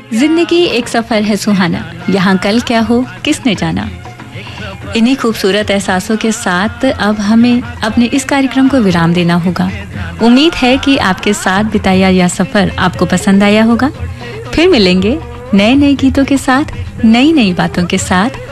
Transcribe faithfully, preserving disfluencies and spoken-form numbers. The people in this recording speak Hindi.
जिंदगी एक सफर है सुहाना, यहाँ कल क्या हो किसने जाना। इन्हीं खूबसूरत एहसासों के साथ अब हमें अपने इस कार्यक्रम को विराम देना होगा। उम्मीद है कि आपके साथ बिताया यह सफर आपको पसंद आया होगा। फिर मिलेंगे नए नए गीतों के साथ, नई नई बातों के साथ।